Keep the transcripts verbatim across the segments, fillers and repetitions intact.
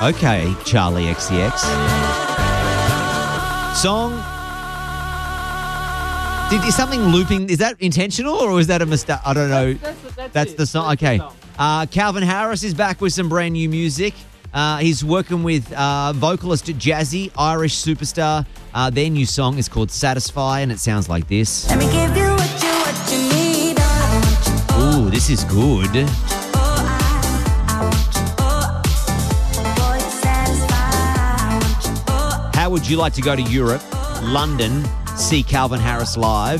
Okay, Charlie X C X. Song. Did, is something looping? Is that intentional or was that a mistake? I don't know. That's, that's, that's, That's it. the song. That's Okay. the song. Uh, Calvin Harris is back with some brand new music. Uh, he's working with uh, vocalist Jazzy, Irish superstar. Uh, their new song is called Satisfy, and it sounds like this. Let me give you what you, what you need. I want you, oh, Ooh, this is good. oh, I, I want you, oh, boy, satisfied. I want you, oh. How would you like to go to Europe, London, see Calvin Harris live?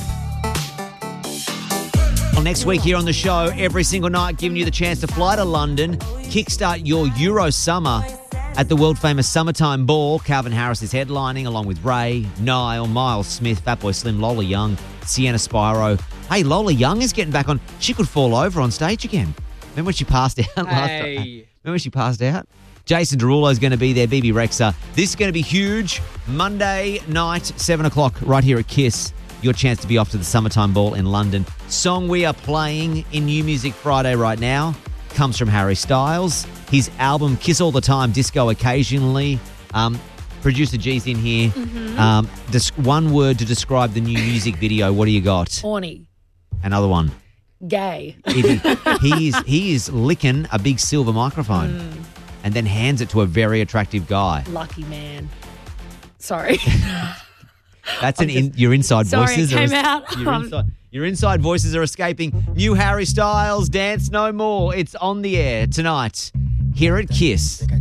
Well, next week here on the show, every single night giving you the chance to fly to London, kickstart your Euro summer at the world-famous Summertime Ball. Calvin Harris is headlining along with Ray, Niall, Miles Smith, Fatboy Slim, Lola Young, Sienna Spyro. Hey, Lola Young is getting back on. She could fall over on stage again. Remember when she passed out last time? Hey. Remember when she passed out? Jason Derulo is going to be there, B B Rexa. This is going to be huge. Monday night, seven o'clock, right here at KISS. Your chance to be off to the Summertime Ball in London. Song we are playing in New Music Friday right now comes from Harry Styles. His album, Kiss All the Time, Disco Occasionally. Um, Producer G's in here. Mm-hmm. Um, des- one word to describe the new music video. What do you got? Horny. Another one. Gay. It, he, is, he is licking a big silver microphone Mm. and then hands it to a very attractive guy. Lucky man. Sorry. That's an in, your inside Sorry, voices. it are came out. Your inside, your inside voices are escaping. New Harry Styles, Dance No More. It's on the air tonight here at KISS.